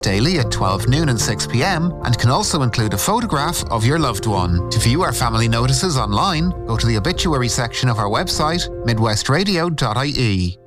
daily at 12 noon and 6 p.m, and can also include a photograph of your loved one. To view our family notices online, go to the obituary section of our website, midwestradio.ie.